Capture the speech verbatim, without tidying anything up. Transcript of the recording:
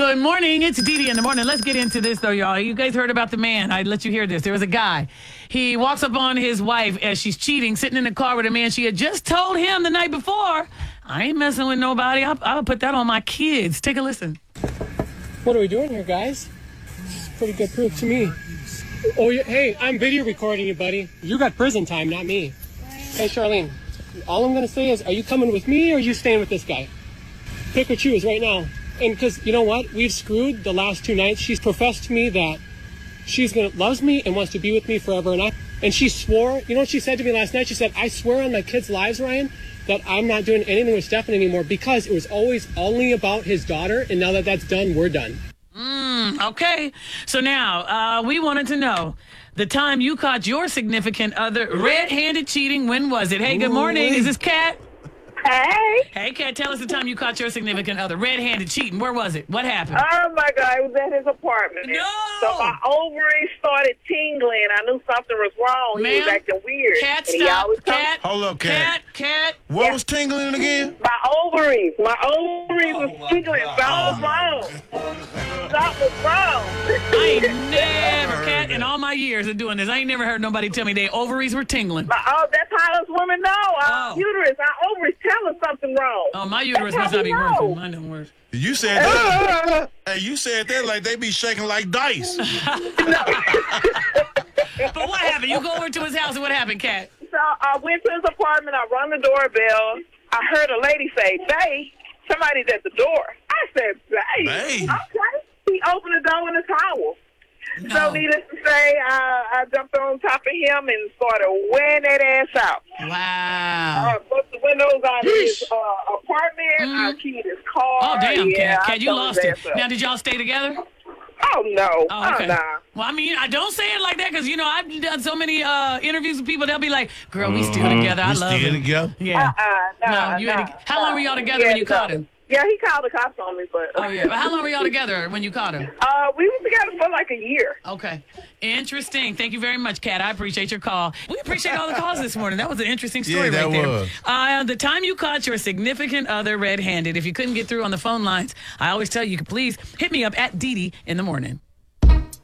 Good morning. It's Dee Dee in the morning. Let's get into this, though, y'all. You guys heard about the man. I let you hear this. There was a guy. He walks up on his wife as she's cheating, sitting in the car with a man she had just told him the night before, I ain't messing with nobody. I'll, I'll put that on my kids. Take a listen. What are we doing here, guys? This is pretty good proof to me. Oh, yeah, hey, I'm video recording you, buddy. You got prison time, not me. Hey, Charlene, all I'm going to say is, are you coming with me or are you staying with this guy? Pick or choose right now. And because, you know what? We've screwed the last two nights. She's professed to me that she's gonna loves me and wants to be with me forever. And I and she swore, you know what she said to me last night? She said, I swear on my kids' lives, Ryan, that I'm not doing anything with Stefan anymore because it was always only about his daughter. And now that that's done, we're done. Mm, okay. So now, uh, we wanted to know the time you caught your significant other red-handed cheating. When was it? Hey, good morning. Is this Kat? Hey. Hey, Kat, tell us the time you caught your significant other red-handed cheating. Where was it? What happened? Oh, my God. It was at his apartment. No. So my ovaries started tingling. I knew something was wrong. Ma'am, he was acting weird. Kat, And he stop. always comes- Kat. Hold up, Kat. Kat, Kat. What Yeah. was tingling again? My ovaries. My ovaries was tingling. Something was wrong. Something was wrong. I ain't never, Kat, in all my years of doing this, I ain't never heard nobody tell me their ovaries were tingling. My, oh, that's how us women know. Our Oh. uterus, our ovaries tell us something wrong. Oh, my uterus That's must how not we be know. working. Mine don't work. You said that. Hey, you said that like they be shaking like dice. But what happened? You go over to his house and what happened, Kat? So I went to his apartment. I rung the doorbell. I heard a lady say, "Bae, somebody's at the door." I said, "Bae." Bae. Okay. He opened the door in a towel. No. So needless to say, I, I jumped on top of him and started wearing that ass out. Wow. I broke the windows out of his uh, apartment. I keyed his car. Oh, damn, yeah, Kat. I Kat, you tore lost his it. ass up. Now, did y'all stay together? Oh, no. Oh, okay. Oh, nah. Well, I mean, I don't say it like that because, you know, I've done so many uh, interviews with people. They'll be like, girl, we still together. I We love still him. together? Yeah. Uh-uh, nah, No, you nah, had to- how long were y'all together Yeah, when you no. caught him? Yeah, he called the cops on me, but... Oh, yeah. But how long were y'all together when you caught him? Uh, we were together for like a year. Okay. Interesting. Thank you very much, Kat. I appreciate your call. We appreciate all the calls this morning. That was an interesting story Yeah, that right there. was. Uh, the time you caught your significant other red-handed. If you couldn't get through on the phone lines, I always tell you, you can please hit me up at Dee Dee in the morning.